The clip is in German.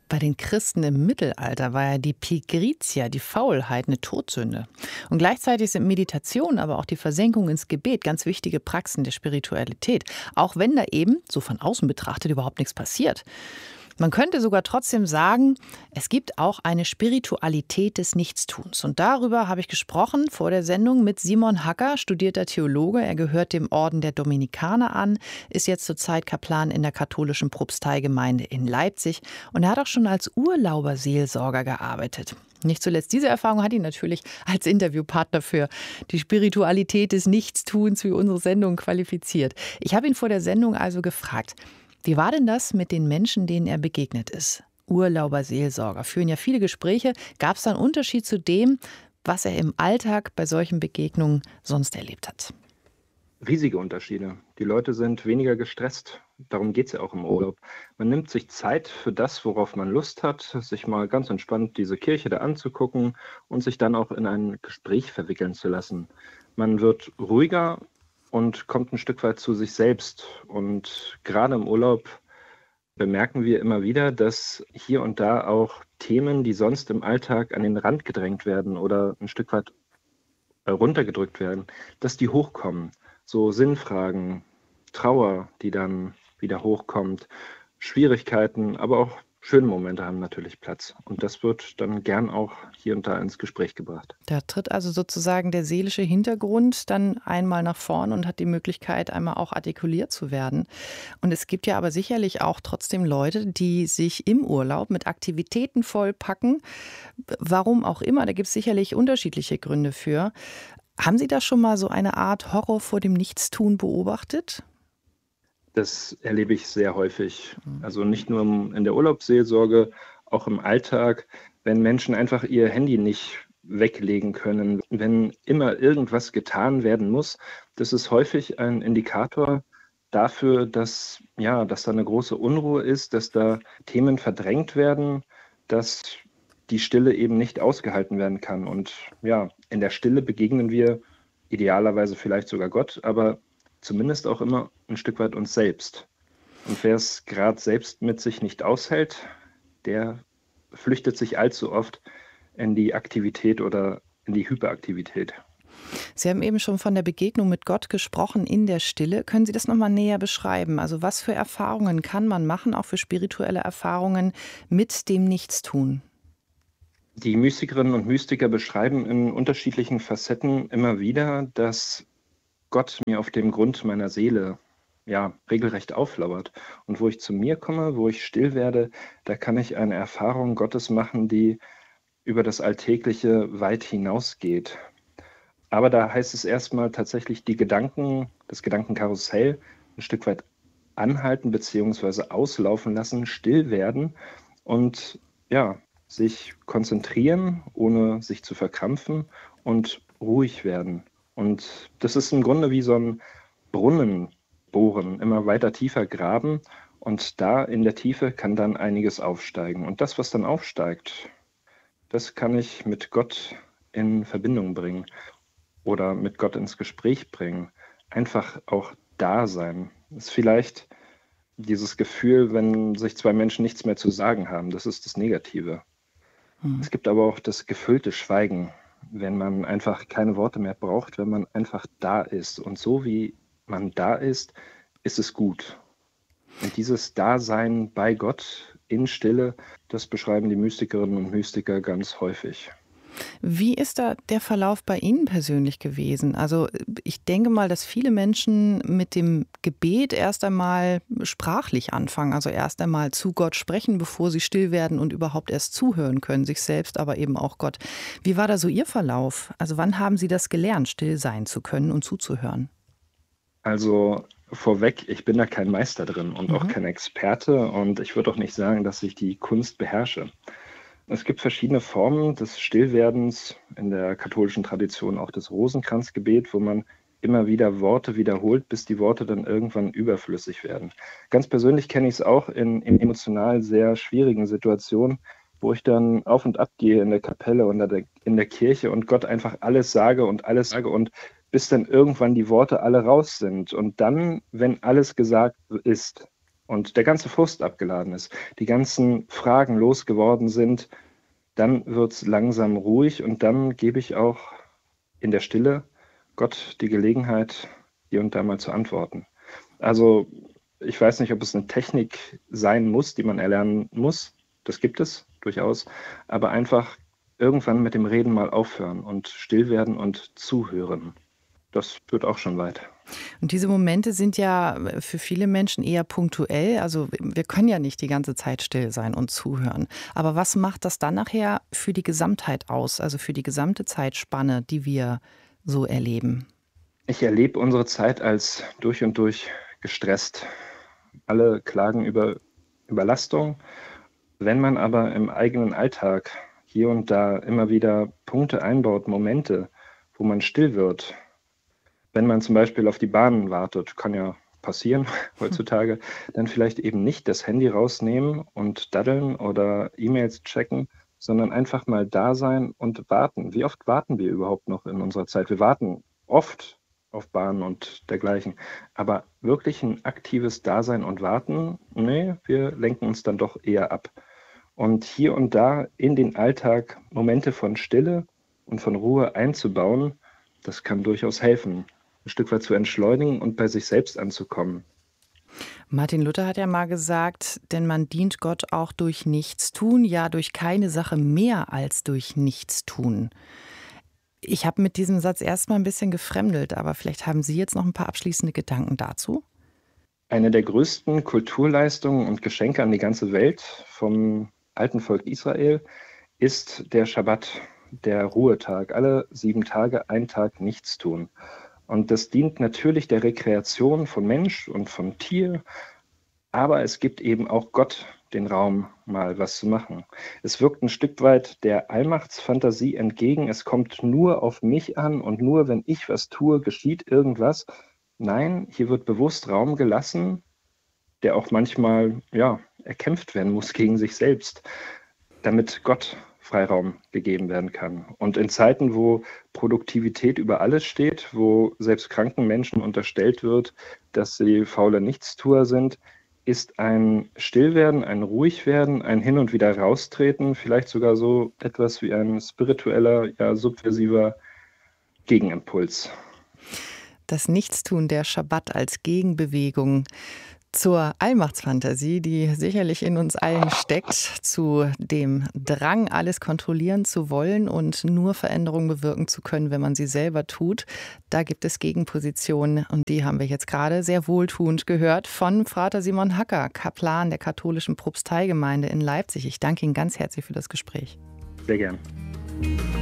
Bei den Christen im Mittelalter war ja die Pigritia, die Faulheit, eine Todsünde. Und gleichzeitig sind Meditation, aber auch die Versenkung ins Gebet ganz wichtige Praxen der Spiritualität. Auch wenn da eben, so von außen betrachtet, überhaupt nichts passiert. Man könnte sogar trotzdem sagen, es gibt auch eine Spiritualität des Nichtstuns. Und darüber habe ich gesprochen vor der Sendung mit Simon Hacker, studierter Theologe. Er gehört dem Orden der Dominikaner an, ist jetzt zurzeit Kaplan in der katholischen Propsteigemeinde in Leipzig. Und er hat auch schon als Urlauberseelsorger gearbeitet. Nicht zuletzt diese Erfahrung hat ihn natürlich als Interviewpartner für die Spiritualität des Nichtstuns für unsere Sendung qualifiziert. Ich habe ihn vor der Sendung also gefragt, wie war denn das mit den Menschen, denen er begegnet ist? Urlauberseelsorger führen ja viele Gespräche. Gab es da einen Unterschied zu dem, was er im Alltag bei solchen Begegnungen sonst erlebt hat? Riesige Unterschiede. Die Leute sind weniger gestresst. Darum geht es ja auch im Urlaub. Man nimmt sich Zeit für das, worauf man Lust hat, sich mal ganz entspannt diese Kirche da anzugucken und sich dann auch in ein Gespräch verwickeln zu lassen. Man wird ruhiger und kommt ein Stück weit zu sich selbst. Und gerade im Urlaub bemerken wir immer wieder, dass hier und da auch Themen, die sonst im Alltag an den Rand gedrängt werden oder ein Stück weit runtergedrückt werden, dass die hochkommen. So Sinnfragen, Trauer, die dann wieder hochkommt, Schwierigkeiten, aber auch schöne Momente haben natürlich Platz. Und das wird dann gern auch hier und da ins Gespräch gebracht. Da tritt also sozusagen der seelische Hintergrund dann einmal nach vorn und hat die Möglichkeit, einmal auch artikuliert zu werden. Und es gibt ja aber sicherlich auch trotzdem Leute, die sich im Urlaub mit Aktivitäten vollpacken. Warum auch immer, da gibt es sicherlich unterschiedliche Gründe für. Haben Sie da schon mal so eine Art Horror vor dem Nichtstun beobachtet? Das erlebe ich sehr häufig. Also nicht nur in der Urlaubsseelsorge, auch im Alltag, wenn Menschen einfach ihr Handy nicht weglegen können, wenn immer irgendwas getan werden muss. Das ist häufig ein Indikator dafür, dass da eine große Unruhe ist, dass da Themen verdrängt werden, dass die Stille eben nicht ausgehalten werden kann. Und ja, in der Stille begegnen wir idealerweise vielleicht sogar Gott, aber zumindest auch immer ein Stück weit uns selbst. Und wer es gerade selbst mit sich nicht aushält, der flüchtet sich allzu oft in die Aktivität oder in die Hyperaktivität. Sie haben eben schon von der Begegnung mit Gott gesprochen in der Stille. Können Sie das nochmal näher beschreiben? Also was für Erfahrungen kann man machen, auch für spirituelle Erfahrungen mit dem Nichtstun? Die Mystikerinnen und Mystiker beschreiben in unterschiedlichen Facetten immer wieder, dass Gott mir auf dem Grund meiner Seele regelrecht auflauert. Und wo ich zu mir komme, wo ich still werde, da kann ich eine Erfahrung Gottes machen, die über das Alltägliche weit hinausgeht. Aber da heißt es erstmal tatsächlich das Gedankenkarussell ein Stück weit anhalten bzw. auslaufen lassen, still werden und sich konzentrieren, ohne sich zu verkrampfen und ruhig werden. Und das ist im Grunde wie so ein Brunnen bohren, immer weiter tiefer graben und da in der Tiefe kann dann einiges aufsteigen. Und das, was dann aufsteigt, das kann ich mit Gott in Verbindung bringen oder mit Gott ins Gespräch bringen. Einfach auch da sein. Das ist vielleicht dieses Gefühl, wenn sich zwei Menschen nichts mehr zu sagen haben, das ist das Negative. Es gibt aber auch das gefüllte Schweigen, wenn man einfach keine Worte mehr braucht, wenn man einfach da ist. Und so wie man da ist, ist es gut. Und dieses Dasein bei Gott in Stille, das beschreiben die Mystikerinnen und Mystiker ganz häufig. Wie ist da der Verlauf bei Ihnen persönlich gewesen? Also ich denke mal, dass viele Menschen mit dem Gebet erst einmal sprachlich anfangen, also erst einmal zu Gott sprechen, bevor sie still werden und überhaupt erst zuhören können, sich selbst, aber eben auch Gott. Wie war da so Ihr Verlauf? Also wann haben Sie das gelernt, still sein zu können und zuzuhören? Also vorweg, ich bin da kein Meister drin und auch kein Experte und ich würde auch nicht sagen, dass ich die Kunst beherrsche. Es gibt verschiedene Formen des Stillwerdens, in der katholischen Tradition auch das Rosenkranzgebet, wo man immer wieder Worte wiederholt, bis die Worte dann irgendwann überflüssig werden. Ganz persönlich kenne ich es auch in emotional sehr schwierigen Situationen, wo ich dann auf und ab gehe in der Kapelle und in der Kirche und Gott einfach alles sage und bis dann irgendwann die Worte alle raus sind. Und dann, wenn alles gesagt ist, und der ganze Frust abgeladen ist, die ganzen Fragen losgeworden sind, dann wird es langsam ruhig und dann gebe ich auch in der Stille Gott die Gelegenheit, hier und da mal zu antworten. Also ich weiß nicht, ob es eine Technik sein muss, die man erlernen muss. Das gibt es durchaus. Aber einfach irgendwann mit dem Reden mal aufhören und still werden und zuhören. Das führt auch schon weit. Und diese Momente sind ja für viele Menschen eher punktuell. Also wir können ja nicht die ganze Zeit still sein und zuhören. Aber was macht das dann nachher für die Gesamtheit aus? Also für die gesamte Zeitspanne, die wir so erleben? Ich erlebe unsere Zeit als durch und durch gestresst. Alle klagen über Überlastung. Wenn man aber im eigenen Alltag hier und da immer wieder Punkte einbaut, Momente, wo man still wird, wenn man zum Beispiel auf die Bahn wartet, kann ja passieren heutzutage, dann vielleicht eben nicht das Handy rausnehmen und daddeln oder E-Mails checken, sondern einfach mal da sein und warten. Wie oft warten wir überhaupt noch in unserer Zeit? Wir warten oft auf Bahnen und dergleichen. Aber wirklich ein aktives Dasein und Warten, nee, wir lenken uns dann doch eher ab. Und hier und da in den Alltag Momente von Stille und von Ruhe einzubauen, das kann durchaus helfen, ein Stück weit zu entschleunigen und bei sich selbst anzukommen. Martin Luther hat ja mal gesagt, denn man dient Gott auch durch Nichtstun, ja durch keine Sache mehr als durch Nichtstun. Ich habe mit diesem Satz erst mal ein bisschen gefremdelt, aber vielleicht haben Sie jetzt noch ein paar abschließende Gedanken dazu? Eine der größten Kulturleistungen und Geschenke an die ganze Welt vom alten Volk Israel ist der Schabbat, der Ruhetag. Alle 7 Tage, ein Tag nichts tun. Und das dient natürlich der Rekreation von Mensch und von Tier, aber es gibt eben auch Gott den Raum, mal was zu machen. Es wirkt ein Stück weit der Allmachtsfantasie entgegen. Es kommt nur auf mich an und nur wenn ich was tue, geschieht irgendwas. Nein, hier wird bewusst Raum gelassen, der auch manchmal erkämpft werden muss gegen sich selbst, damit Gott Freiraum gegeben werden kann. Und in Zeiten, wo Produktivität über alles steht, wo selbst kranken Menschen unterstellt wird, dass sie faule Nichtstuer sind, ist ein Stillwerden, ein Ruhigwerden, ein Hin- und wieder raustreten, vielleicht sogar so etwas wie ein spiritueller, subversiver Gegenimpuls. Das Nichtstun, der Schabbat als Gegenbewegung zur Allmachtsfantasie, die sicherlich in uns allen steckt, zu dem Drang, alles kontrollieren zu wollen und nur Veränderungen bewirken zu können, wenn man sie selber tut. Da gibt es Gegenpositionen und die haben wir jetzt gerade sehr wohltuend gehört von Frater Simon Hacker, Kaplan der katholischen Propsteigemeinde in Leipzig. Ich danke Ihnen ganz herzlich für das Gespräch. Sehr gern.